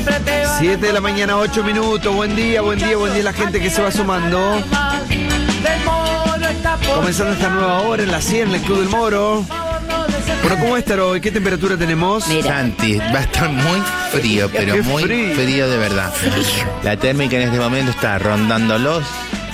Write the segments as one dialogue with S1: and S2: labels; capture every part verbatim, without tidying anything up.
S1: siete de la mañana, ocho minutos. Buen día, buen día, buen día a la gente que se va sumando. Comenzando esta nueva hora en la cien, en el Club del Moro. Bueno, ¿cómo va a estar hoy? ¿Qué temperatura tenemos?
S2: Mira. Santi, va a estar muy frío, pero
S1: Qué
S2: muy
S1: frío.
S2: frío de verdad. La térmica en este momento está rondando los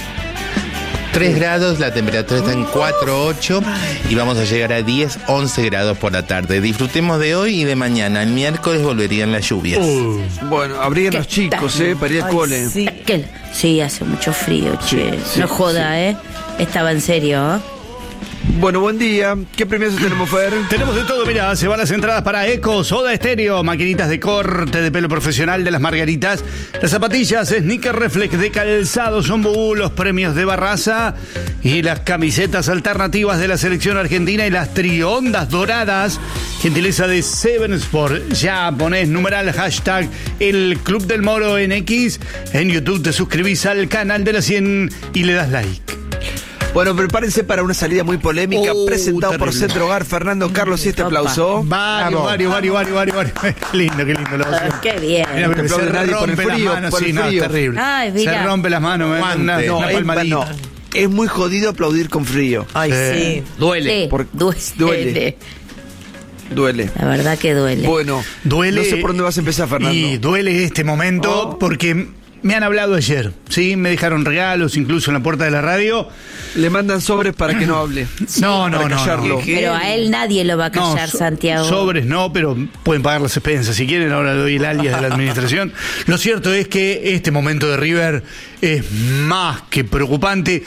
S2: tres grados, la temperatura está en cuatro, ocho y vamos a llegar a diez, once grados por la tarde. Disfrutemos de hoy y de mañana. El miércoles volverían las lluvias.
S1: Uh, bueno, habrían los chicos, ¿eh? Para ir al
S3: Ay,
S1: cole.
S3: Sí.
S4: ¿Qué? Sí, hace mucho frío, che.
S1: Sí, sí,
S4: no joda,
S1: sí.
S4: ¿eh? Estaba en serio, ¿eh?
S1: Bueno, buen día. ¿Qué premios tenemos, Fer?
S5: Tenemos de todo, mira, se van las entradas para Eco, Soda Estéreo, maquinitas de corte de pelo profesional de las Margaritas, las zapatillas, sneaker reflex de Calzado Zombú, los premios de Barraza y las camisetas alternativas de la selección argentina y las triondas doradas, gentileza de Seven Sport. Ya ponés numeral hashtag el Club del Moro en X, en YouTube te suscribís al canal de la cien y le das like.
S1: Bueno, prepárense para una salida muy polémica.
S5: Oh,
S1: presentado por
S5: terrible.
S1: Centro Hogar, Fernando Carlos y este
S4: Opa.
S1: aplauso.
S5: Varios,
S1: Vamos.
S5: varios, varios, varios, varios, varios. Qué lindo, qué lindo. Lo
S4: Ah, qué bien.
S5: Mira,
S1: Te
S5: se
S1: aplaude nadie por el
S5: rompe
S1: frío,
S5: las manos,
S1: por el
S5: sí, no,
S1: frío.
S5: es terrible.
S4: Ay, mira.
S5: Se rompe las manos, me
S2: Guante.
S5: una,
S1: No,
S5: una
S1: es,
S5: palmadita.
S1: no, es muy jodido aplaudir con frío.
S3: Ay,
S5: Sí.
S3: sí.
S1: Duele.
S4: Sí,
S1: por-
S4: duele.
S1: duele. Duele.
S4: La verdad que duele.
S1: Bueno,
S5: Duele.
S1: no sé por dónde vas a empezar, Fernando.
S5: Y duele este momento
S1: Oh.
S5: porque me han hablado ayer, ¿sí? Me dejaron regalos incluso en la puerta de la radio.
S1: Le mandan sobres para que no hable.
S5: No, no,
S1: para
S5: no,
S1: callarlo.
S5: no.
S4: Pero a él nadie lo va a
S5: No,
S4: callar,
S5: so-
S4: Santiago.
S5: Sobres no, pero pueden pagar las expensas. Si quieren, ahora doy el alias de la administración. Lo cierto es que este momento de River es más que preocupante.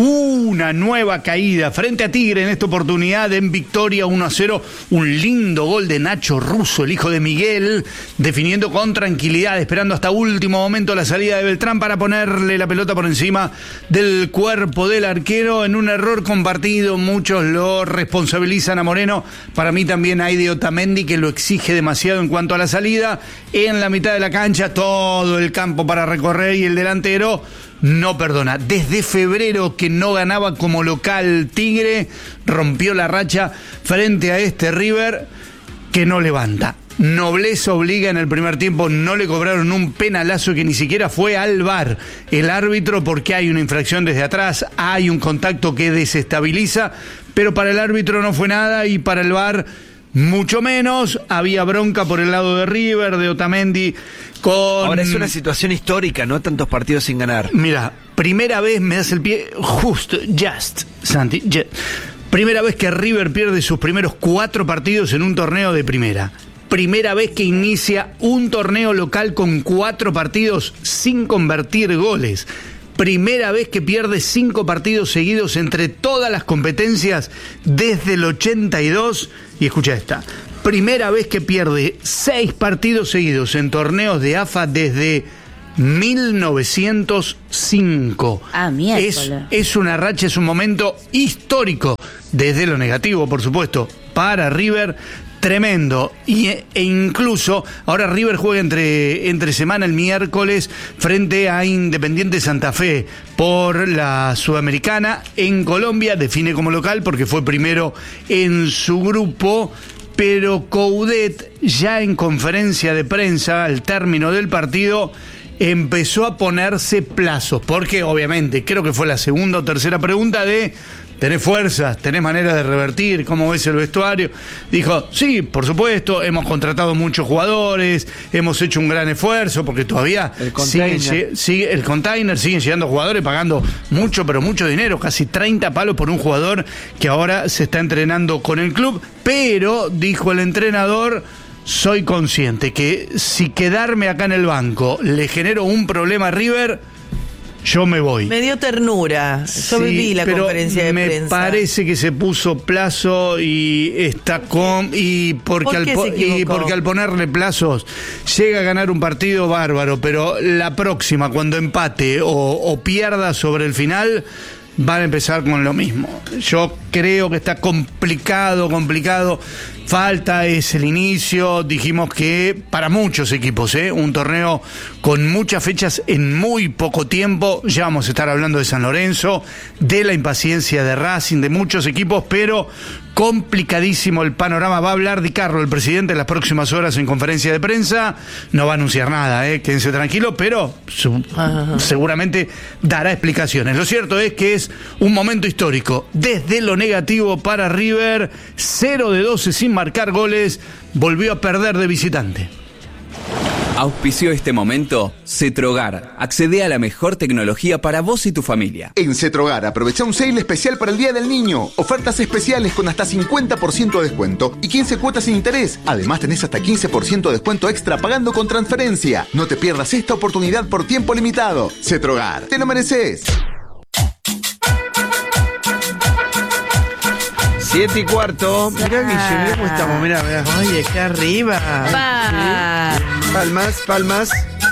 S5: Una nueva caída frente a Tigre en esta oportunidad en victoria uno a cero. Un lindo gol de Nacho Russo, el hijo de Miguel, definiendo con tranquilidad, esperando hasta último momento la salida de Beltrán para ponerle la pelota por encima del cuerpo del arquero en un error compartido. Muchos lo responsabilizan a Moreno. Para mí también hay de Otamendi, que lo exige demasiado en cuanto a la salida. En la mitad de la cancha, todo el campo para recorrer y el delantero no perdona. Desde febrero que no ganaba como local Tigre, rompió la racha frente a este River que no levanta. Nobleza obliga en el primer tiempo, no le cobraron un penalazo que ni siquiera fue al V A R el árbitro porque hay una infracción desde atrás, hay un contacto que desestabiliza, pero para el árbitro no fue nada y para el V A R mucho menos. Había bronca por el lado de River, de Otamendi con...
S1: Ahora es una situación histórica, ¿no? Tantos partidos sin ganar.
S5: Mira, primera vez me das el pie, justo, just, Santi, just. Primera vez que River pierde sus primeros cuatro partidos en un torneo de primera. Primera vez que inicia un torneo local con cuatro partidos sin convertir goles. Primera vez que pierde cinco partidos seguidos entre todas las competencias desde el ochenta y dos. Y escucha esta. Primera vez que pierde seis partidos seguidos en torneos de A F A desde mil novecientos cinco.
S4: Ah,
S5: es,
S4: miércoles.
S5: es una racha, es un momento histórico, desde lo negativo, por supuesto, para River. Tremendo. Y, e incluso ahora River juega entre, entre semana el miércoles frente a Independiente Santa Fe por la Sudamericana en Colombia. Define como local porque fue primero en su grupo. Pero Coudet ya en conferencia de prensa al término del partido empezó a ponerse plazos. Porque obviamente creo que fue la segunda o tercera pregunta de... ¿Tenés fuerzas? ¿Tenés manera de revertir? ¿Cómo ves el vestuario? Dijo, sí, por supuesto, hemos contratado muchos jugadores, hemos hecho un gran esfuerzo, porque todavía
S1: El container.
S5: siguen, sigue, el container, siguen llegando jugadores pagando mucho, pero mucho dinero, casi treinta palos por un jugador que ahora se está entrenando con el club, pero, dijo el entrenador, soy consciente que si quedarme acá en el banco le genero un problema a River, yo me voy.
S3: Me dio ternura. Yo
S5: Sí,
S3: viví la
S5: pero
S3: conferencia de
S5: me
S3: prensa.
S5: parece que se puso plazo y está con y porque
S3: ¿Por
S5: al
S3: qué
S5: po-
S3: se
S5: y
S3: equivocó?
S5: porque al ponerle plazos llega a ganar un partido bárbaro, pero la próxima cuando empate o, o pierda sobre el final van a empezar con lo mismo. Yo creo que está complicado, complicado falta, es el inicio. Dijimos que para muchos equipos, ¿eh? Un torneo con muchas fechas en muy poco tiempo. Ya vamos a estar hablando de San Lorenzo, de la impaciencia de Racing, de muchos equipos, pero complicadísimo el panorama. Va a hablar Di Carlo, el presidente, en las próximas horas en conferencia de prensa. No va a anunciar nada, ¿eh? Quédense tranquilos, pero su- seguramente dará explicaciones. Lo cierto es que es un momento histórico. Desde lo negativo para River, cero de doce sin marcar goles, volvió a perder de visitante.
S3: Auspició este momento Cetrogar. Accede a la mejor tecnología para vos y tu familia.
S6: En Cetrogar, aprovecha un sale especial para el Día del Niño. Ofertas especiales con hasta cincuenta por ciento de descuento y quince cuotas sin interés. Además, tenés hasta quince por ciento de descuento extra pagando con transferencia. No te pierdas esta oportunidad por tiempo limitado. Cetrogar, te lo mereces.
S1: Siete y cuarto. Mirá, Guille, mirá cómo estamos, mirá, mirá.
S7: Oye, qué arriba.
S4: Pa.
S1: Palmas, palmas.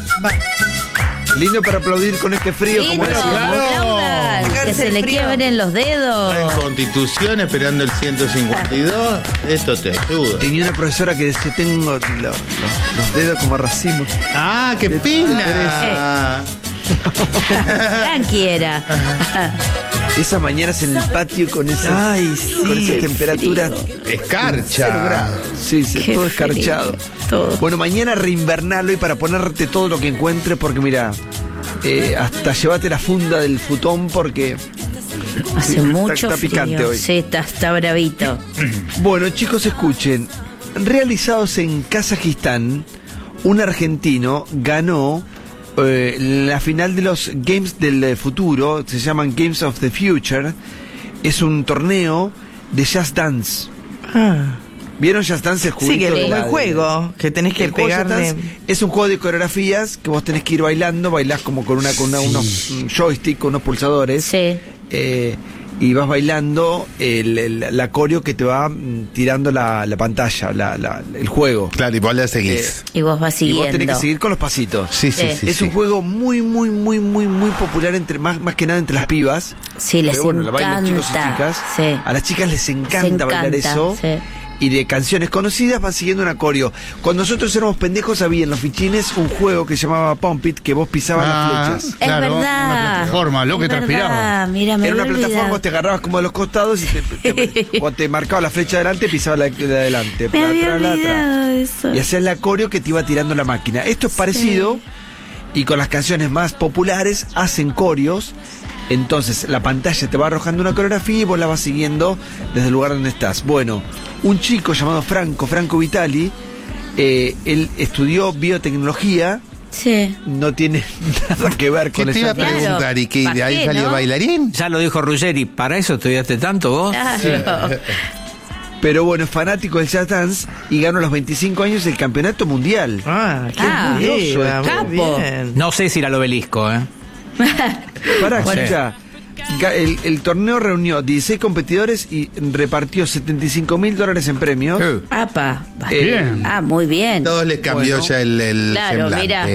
S1: Lindo para aplaudir con este frío,
S4: Sí,
S1: como
S4: no,
S1: decíamos.
S4: aplaudan, que
S7: Dejarse
S4: se
S7: el
S4: le
S7: frío.
S4: quiebren los
S2: En
S4: dedos.
S2: Constitución esperando el ciento cincuenta y dos, esto te ayuda.
S1: Tenía una profesora que decía, tengo lo- lo- los dedos como racimos.
S2: ¡Ah, qué pena!
S4: Tranqui era.
S1: Esas mañanas en el patio con esa,
S7: Ay, sí,
S1: con esa
S7: qué
S1: temperatura. Cero
S2: Escarcha.
S1: grados. Sí, sí,
S4: Qué
S1: todo
S4: frío,
S1: escarchado.
S4: todo.
S1: Bueno, mañana reinvernalo y para ponerte todo lo que encuentres, porque mira, eh, hasta llevate la funda del futón porque...
S4: Hace
S1: Sí, está-
S4: mucho
S1: está picante
S4: frío.
S1: hoy.
S4: Sí, está, está bravito.
S1: Bueno, chicos, escuchen. Realizados en Kazajistán, un argentino ganó eh, la final de los Games del eh, futuro, se llaman Games of the Future. Es un torneo de Just Dance.
S7: Ah.
S1: ¿Vieron Just Dance? El
S7: Sí,
S1: jueguito
S7: que
S1: de
S7: como
S1: la-
S7: el juego, que tenés que
S1: el juego Just
S7: pegarle.
S1: Dance es un juego de coreografías que vos tenés que ir bailando, bailás como con una con una- unos mm, joystick, con unos pulsadores.
S4: Sí.
S1: eh, y vas bailando el, el- la coreo que te va mm, tirando la, la pantalla, la- la- el juego.
S2: Claro, y vos la seguís.
S4: Y vos vas
S1: Y vos tenés que
S4: siguiendo.
S1: seguir con los pasitos.
S2: sí, sí,
S4: eh,
S2: sí.
S1: es
S2: sí.
S1: un juego muy, muy, muy, muy, muy popular entre más, más que nada entre las pibas.
S4: Sí, les
S1: Pero bueno, la bailan chicos y
S4: encanta.
S1: chicas.
S4: Sí.
S1: A las chicas les encanta, bailar
S4: encanta,
S1: eso.
S4: sí.
S1: Y de canciones conocidas van siguiendo una coreo. Cuando nosotros éramos pendejos había en los fichines un juego que se llamaba Pump It, que vos pisabas
S5: Ah,
S1: las flechas.
S4: Es
S5: Claro,
S4: verdad.
S5: una plataforma, lo que
S4: Es
S5: transpiraba.
S4: verdad, Mira, me
S1: Era una
S4: había
S1: plataforma,
S4: olvidado.
S1: vos te agarrabas como de los costados y te, te- cuando te marcaba la flecha adelante, pisabas la de adelante.
S4: Me
S1: la
S4: había
S1: atrás, la atrás.
S4: olvidado eso.
S1: Y hacías la coreo que te iba tirando la máquina. Esto es parecido y con las canciones más populares hacen coreos. Entonces la pantalla te va arrojando una coreografía y vos la vas siguiendo desde el lugar donde estás. Bueno, un chico llamado Franco, Franco Vitali, eh, él estudió biotecnología,
S4: Sí.
S1: no tiene nada que ver
S2: ¿Qué
S1: con
S2: te iba a
S1: esa...
S4: Claro.
S2: preguntar? ¿Y que
S4: ¿Para
S2: de ahí
S4: qué,
S2: salió
S4: no?
S2: bailarín?
S8: Ya lo dijo Ruggeri, ¿para eso estudiaste tanto vos?
S4: Claro.
S1: Pero bueno, es fanático del jazz dance y ganó a los veinticinco años el campeonato mundial.
S7: Ah, qué
S4: Ah,
S7: arriba, muy
S4: capo.
S7: bien.
S8: No sé si ir al obelisco, ¿eh?
S1: Para
S8: Bueno.
S1: chica, ga- el, el torneo reunió dieciséis competidores y repartió setenta y cinco mil dólares en premios.
S8: Uh.
S4: Apa.
S1: Eh,
S5: Bien.
S4: Ah, muy bien.
S2: Todos les cambió
S1: Bueno.
S2: ya el, el
S4: Claro,
S2: semblante.
S4: mira.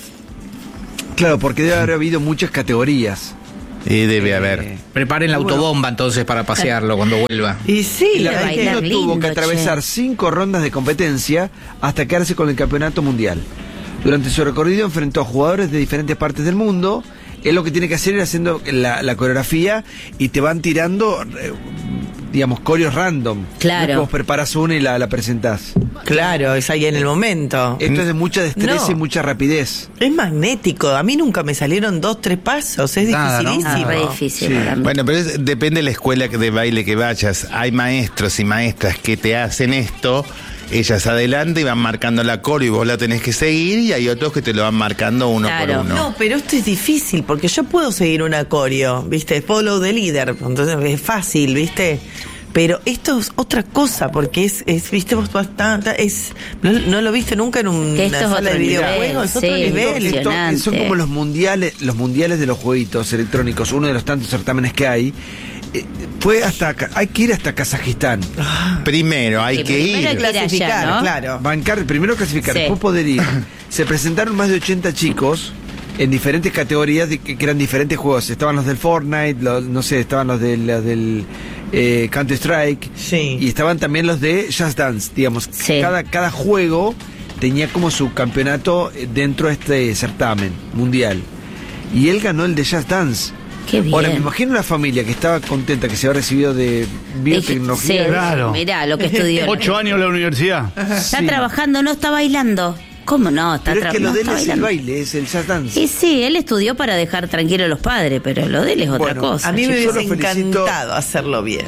S1: Claro, porque debe haber habido muchas categorías.
S2: Y debe
S1: Eh,
S2: haber.
S8: Preparen la autobomba entonces para pasearlo cuando vuelva.
S7: Y sí,
S1: El
S7: hay que-
S4: bailar
S1: argentino tuvo
S4: lindo,
S1: que atravesar
S4: che.
S1: cinco rondas de competencia hasta quedarse con el campeonato mundial. Durante su recorrido enfrentó a jugadores de diferentes partes del mundo. Él lo que tiene que hacer es haciendo la, la coreografía y te van tirando, eh, digamos, coreos random.
S4: Claro.
S1: No es que vos preparas una y la, la presentás.
S7: Claro, es ahí en el momento.
S1: Esto es de mucha destreza
S7: No.
S1: y mucha rapidez.
S7: Es magnético. A mí nunca me salieron dos, tres pasos. Es
S5: Nada, ¿no?
S4: Ah,
S7: dificilísimo.
S4: re difícil
S1: Sí.
S4: para mí.
S2: Bueno, pero es- depende de la escuela de baile que vayas. Hay maestros y maestras que te hacen esto, ellas adelante y van marcando la coro y vos la tenés que seguir, y hay otros que te lo van marcando uno
S4: Claro.
S2: por uno.
S7: No, pero esto es difícil porque yo puedo seguir una coreo, ¿viste? Follow the leader. Entonces es fácil, ¿viste? Pero esto es otra cosa porque es, es ¿viste? Vos vas tan- tan- es, no, no lo viste nunca en un-
S4: Que esto
S7: una
S4: es
S7: sala
S4: otro
S7: de
S4: nivel,
S7: videojuegos, es otro
S4: sí.
S7: nivel.
S1: Esto- esto-
S4: Impresionante.
S1: son como los mundiales, los mundiales de los jueguitos electrónicos, uno de los tantos certámenes que hay. Eh, fue hasta Ca- hay que ir hasta Kazajistán.
S2: Primero hay
S4: Sí,
S2: que
S4: primero
S2: ir.
S4: hay que ir allá,
S7: Clasificar,
S4: ¿no?
S7: claro.
S1: Bancar, primero clasificar,
S4: Sí.
S1: después poder ir. Se presentaron más de ochenta chicos en diferentes categorías de, que que eran diferentes juegos. Estaban los del Fortnite, los- no sé, estaban los del, los del eh, Counter Strike.
S7: Sí.
S1: Y estaban también los de Just Dance, digamos.
S4: Sí.
S1: Cada, cada juego tenía como su campeonato dentro de este certamen mundial. Y él ganó el de Just Dance.
S4: Qué bien.
S1: Ahora, me imagino una familia que estaba contenta que se había recibido de biotecnología.
S4: Sí,
S5: Claro.
S4: mirá lo que estudió.
S5: Ocho años en la universidad.
S4: Está
S1: Sí.
S4: trabajando, no está bailando. ¿Cómo no? Está
S1: Pero es que
S4: tra-
S1: lo
S4: no
S1: de él
S4: está
S1: es el
S4: bailando.
S1: baile, es el Just Dance.
S4: Y sí, él estudió para dejar tranquilo a los padres, pero lo de él es otra
S1: Bueno,
S4: cosa.
S7: A mí me
S1: Yo
S7: hubiese
S1: lo felicito.
S7: encantado hacerlo bien.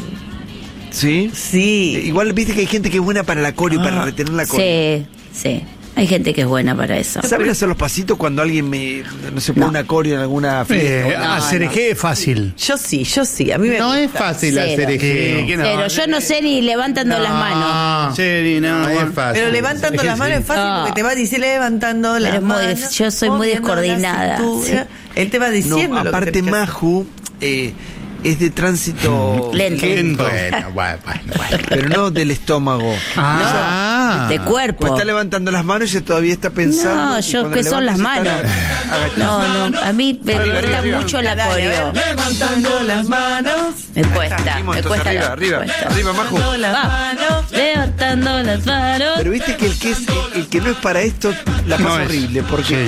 S1: ¿Sí?
S7: Sí.
S1: Eh, Igual viste que hay gente que es buena para la coreo y para retener la coreo.
S4: Sí, sí. Hay gente que es buena para eso.
S1: ¿Saben hacer los pasitos cuando alguien me, no sé, pone
S4: No.
S1: una coreo en alguna fiesta?
S5: Eh, hacer eje es fácil.
S7: Yo sí, yo sí. A mí me
S2: No es
S7: gusta.
S2: fácil
S4: Cero.
S2: hacer
S5: Eh,
S2: eje.
S5: que no.
S4: Pero yo no sé ni levantando las manos.
S5: Sí, no,
S2: No es
S5: bueno.
S2: fácil.
S7: Pero levantando las manos es fácil
S4: Ah.
S7: porque te va a decir levantando las
S4: es muy
S7: manos.
S4: dif- yo soy muy
S7: moviendo la
S4: descoordinada,
S7: cintura. Él te va diciendo
S1: No,
S7: lo que
S1: aparte
S7: tenés que hacer.
S1: Maju eh, es de tránsito
S4: Lento.
S5: Lento.
S2: Bueno, bueno, bueno, bueno.
S1: pero no del estómago.
S2: Ah.
S4: De cuerpo.
S1: Cuando está levantando las manos y ella todavía está pensando.
S4: No,
S1: y
S4: yo
S1: cuando
S4: que son las
S1: levanta
S4: manos.
S1: se está agachando.
S4: No, no, a mí me
S1: Arriba,
S4: cuesta
S1: arriba,
S4: mucho la
S7: Dale,
S4: coreo.
S7: levantando las manos.
S4: Me cuesta,
S1: Seguimos,
S4: me
S1: entonces,
S4: cuesta.
S1: arriba,
S4: la-
S1: arriba,
S4: cuesta.
S1: arriba, Maju.
S7: Levantando las
S4: Va.
S7: manos.
S4: Levantando las manos.
S1: Pero viste que el que es el que no es para esto la pasa
S5: No es.
S1: horrible porque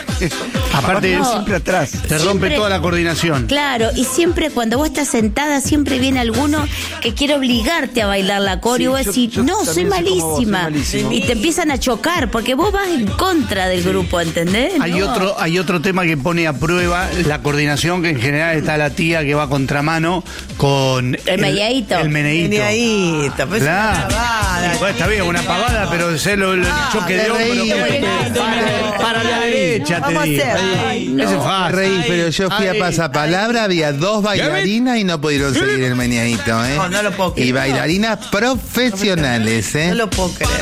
S5: Aparte,
S1: va siempre atrás.
S5: te rompe
S4: Siempre-
S5: toda la coordinación.
S4: Claro, y siempre cuando vos estás sentada, siempre viene alguno que quiere obligarte a bailar la coreo y vos
S1: Sí, yo-
S4: decís,
S1: yo
S4: no, soy
S1: también soy como vos, soy
S4: malísima.
S1: malísimo.
S4: Y te empiezan a chocar, porque vos vas en contra del grupo, ¿entendés?
S5: Hay
S4: No.
S5: otro, hay otro tema que pone a prueba la coordinación, que en general está la tía que va a contramano con
S4: El meneíto.
S5: El meneíto.
S7: Meneíto, pues
S5: Claro.
S7: una pavada.
S5: Bueno, está bien, una pavada, pero sé lo, el choque de
S2: te
S5: hombro.
S2: reí,
S5: Para, para la derecha,
S7: Vamos a
S5: te digo.
S7: hacer.
S5: Ese es fácil.
S2: Reí, pero yo fui a
S5: Ay.
S2: Pasapalabra, había dos bailarinas y no pudieron seguir el meneadito, ¿eh?
S7: No, no lo puedo creer.
S2: Y bailarinas profesionales, ¿eh?
S7: No lo puedo creer.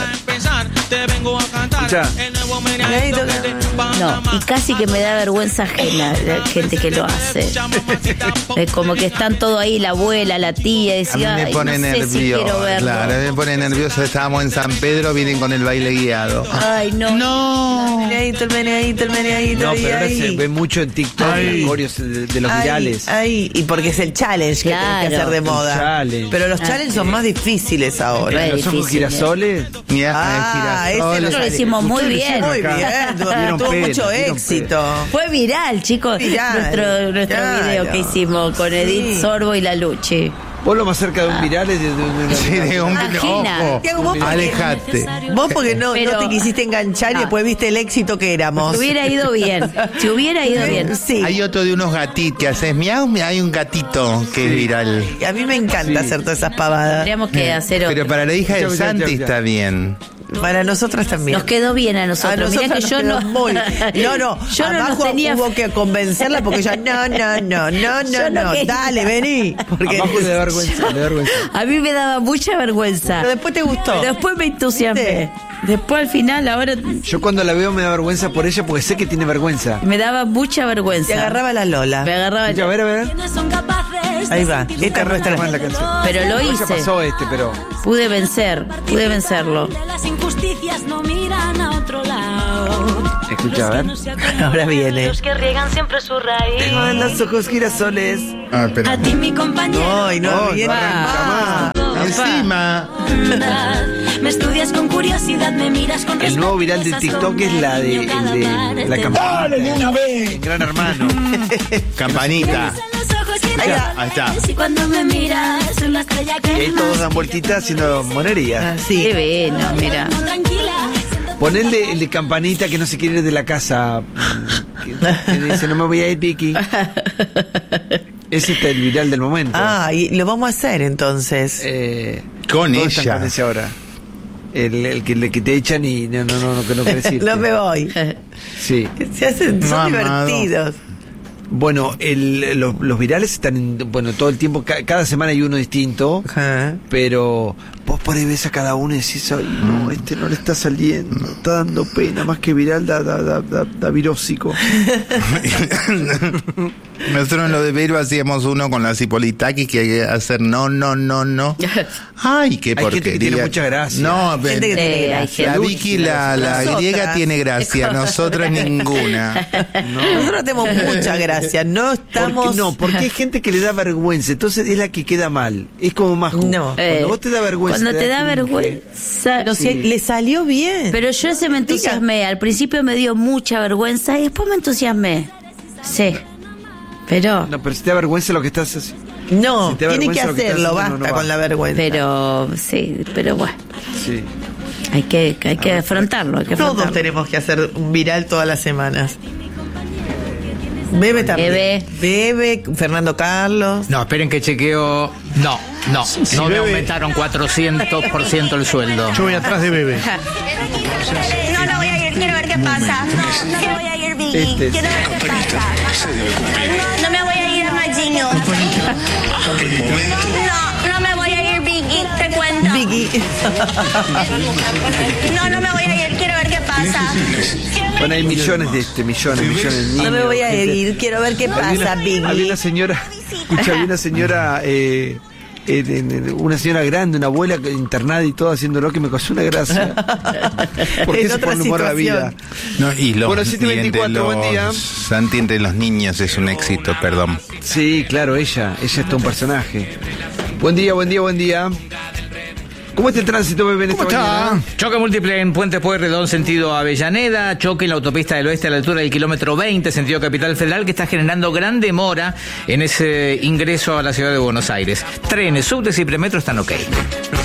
S1: Escuchá,
S7: Meneíto que-
S4: No, y casi que me da vergüenza ajena la gente que lo hace. Es como que están todo ahí, la abuela, la tía, y
S2: A mí
S4: decía,
S2: me
S4: "Ay,
S2: pone
S4: no sé si
S2: nervioso.
S4: quiero verlo".
S2: Claro, me pone nervioso. Estábamos en San Pedro, vienen con el baile guiado.
S4: Ay, no.
S2: No.
S7: El meneíto, el meneíto, el meneíto.
S1: no,
S7: y
S1: pero ahora
S7: ahí.
S1: se ve mucho en TikTok
S5: Ay.
S1: los coreos de, de los
S7: Ahí,
S1: virales.
S7: ahí. Y porque es el challenge que
S4: Claro.
S7: tenés que hacer de
S1: El
S7: moda.
S1: challenge.
S7: Pero los
S4: Ah,
S7: challenges
S4: sí.
S7: son más difíciles ahora.
S4: Re
S1: Los ojos
S4: difícil,
S1: girasoles.
S2: Ya,
S7: Ah, ese
S2: girasoles.
S4: Nosotros lo hicimos muy
S1: Ustedes lo
S4: bien.
S1: hicieron
S7: Muy
S1: acá.
S7: bien, tuvo,
S1: Dieron
S7: tuvo
S1: pena,
S7: mucho
S1: dieron
S7: éxito.
S4: Fue viral, chicos,
S7: Viral,
S4: nuestro, nuestro
S7: claro.
S4: video que hicimos con Edith
S7: Sí.
S4: Sorbo y la Luchi.
S1: Vos lo más cerca de un viral es de, de- de una-
S2: Sí, de un
S4: Imagina.
S2: ojo.
S7: Tiago, vos porque-
S2: Alejate.
S7: Vos porque no,
S4: Pero-
S7: no te quisiste enganchar y
S4: Ah.
S7: después viste el éxito que éramos.
S4: Si hubiera ido bien, si hubiera ido bien.
S7: Sí.
S2: Hay otro de unos gatitos que haces miau, miau, hay un gatito que es viral.
S7: A mí me encanta
S1: Sí.
S7: hacer todas esas pavadas.
S4: Tendríamos que hacer
S2: Pero
S4: otro.
S2: para la hija de
S1: Ya, ya, ya,
S2: Santi
S1: ya.
S2: está bien.
S7: Para nosotras también.
S4: Nos quedó bien a
S7: A
S4: nosotros. Mirá
S7: nosotras
S4: que
S7: nos
S4: yo
S7: quedó
S4: no.
S7: muy- No, no.
S4: Yo
S7: a
S4: no nos
S7: Majo
S4: tenía.
S7: hubo que convencerla porque ella, no, no, no, no,
S4: Yo
S7: no,
S4: no
S7: no.
S4: quería.
S7: Dale, vení. Porque
S1: Abajo le da vergüenza, le da vergüenza.
S4: A mí me daba mucha vergüenza.
S7: Pero después te gustó.
S4: Pero después me entusiasmé. Después al final, ahora
S1: Yo cuando la veo me da vergüenza por ella porque sé que tiene vergüenza.
S4: me daba mucha vergüenza.
S7: Te agarraba la Lola.
S4: Me agarraba
S1: Escucha, a ver, a ver.
S7: Ahí va. Esta es nuestra.
S1: Más la canción.
S4: Pero lo
S1: Ya
S4: hice.
S1: pasó este, pero.
S4: Pude vencer, pude vencerlo.
S9: Las injusticias no miran a otro lado.
S1: Escucha, a ver.
S7: Ahora viene.
S9: Los que riegan siempre su raíz.
S1: Tengo en los ojos girasoles.
S2: Ah, pero.
S9: A ti, mi compañero.
S7: Ay, no,
S1: No,
S7: viene
S1: no arranca
S7: más.
S2: Encima.
S9: Me estudias con curiosidad, me miras con
S1: El nuevo viral de
S9: respeto,
S1: TikTok es la de, el de la campana. En Gran Hermano.
S2: Campanita.
S7: Ahí va.
S2: Ahí está.
S9: Y cuando me miras, soy la estrella
S1: Y ahí
S9: que
S1: todos
S9: más
S1: dan vueltitas haciendo monerías.
S7: Ah, sí.
S4: Qué bueno, mira.
S9: no, tranquila.
S1: Ponele el de campanita que no se quiere ir de la casa. Que, que dice, no me voy a ir, Vicky. Ese es el viral del momento.
S7: Ah, y lo vamos a hacer entonces.
S1: Eh,
S2: Con
S1: todos están
S2: ella.
S1: con ese ahora. El, el que, el que te echan y no, no, no, no, que no querés irte.
S7: No me voy.
S1: Sí.
S7: Se hacen, son
S2: No, amado.
S7: divertidos.
S1: Bueno, el, los, los virales están, en- bueno, todo el tiempo, ca- cada semana hay uno distinto,
S7: Ajá.
S1: pero vos por ahí ves a cada uno y decís, ay, no, este no le está saliendo, está dando pena, más que viral, da, da, da, da, da virósico.
S2: Nosotros en lo de Vero hacíamos uno con las hipolitakis que hay que hacer no, no, no, no. Ay, qué
S1: Hay gente
S2: porquería.
S1: que tiene mucha gracia.
S2: No,
S7: Gente que
S2: ven-
S7: tiene
S4: Sí, hay
S7: gracia.
S2: la
S4: gente.
S2: Vicky, la, la
S7: Nosotras.
S2: griega tiene gracia, nosotras ninguna.
S7: Nosotros tenemos mucha gracia. gracia. No estamos.
S1: Porque, no, porque hay gente que le da vergüenza, entonces es la que queda mal. Es como más justo.
S7: No.
S1: Cuando
S4: Eh,
S1: vos te da vergüenza.
S4: Cuando te da
S1: cringe.
S4: vergüenza.
S7: Pero si le salió bien.
S4: Pero yo se me entusiasmé. Al principio me dio mucha vergüenza y después me entusiasmé. Sí. Pero.
S1: No, pero si te da vergüenza lo que estás haciendo.
S7: no,
S1: si te da
S7: tiene que
S1: vergüenza lo que estás
S7: hacerlo,
S1: haciendo,
S7: basta
S1: no, no
S7: con
S1: va.
S7: la vergüenza.
S4: Pero, sí, pero bueno.
S1: Sí.
S4: Hay que, hay que afrontarlo. Hay que
S7: Todos
S4: afrontarlo.
S7: tenemos que hacer un viral todas las semanas. Bebe también.
S4: Bebe.
S7: Bebe, Fernando Carlos.
S8: No, esperen que chequeo. No, no,
S5: Si
S8: no me
S5: bebe-
S8: aumentaron cuatrocientos por ciento el sueldo.
S5: Yo voy atrás de Bebe.
S9: No, no voy a ir, quiero ver qué pasa. No, no me voy a ir, Biggie.
S1: Este es-
S9: Quiero ver qué pasa. No, no me voy a ir a Magino. No, no me voy a ir, Biggie, te cuento.
S7: Biggie.
S9: No, no me voy a ir, quiero ver qué pasa.
S1: Bueno, hay millones de este, millones, millones de niños.
S7: No me voy a
S1: gente-
S7: ir, quiero ver qué
S1: Había
S7: pasa,
S1: una- Había
S7: Biggie.
S1: una señora, escucha, había una señora, eh, eh, de- de- una señora grande, una abuela que- internada y todo haciéndolo que me causó una gracia. Porque
S7: En
S1: eso
S7: otra
S1: pone humor a la vida.
S7: situación.
S2: No, y los,
S1: Bueno, siete
S2: y entre
S1: veinticuatro, buen día.
S2: los- Santi, entre los niños es un éxito, perdón.
S1: Sí, claro, ella, ella es todo un personaje. Buen día, buen día, buen día. ¿Cómo está el tránsito, bebé, en esta
S5: ¿Cómo está?
S1: mañana?
S8: Choque múltiple en Puente Pueyrredón, sentido Avellaneda. Choque en la autopista del oeste a la altura del kilómetro veinte, sentido Capital Federal, que está generando gran demora en ese ingreso a la ciudad de Buenos Aires. Trenes, subtes y premetro están ok.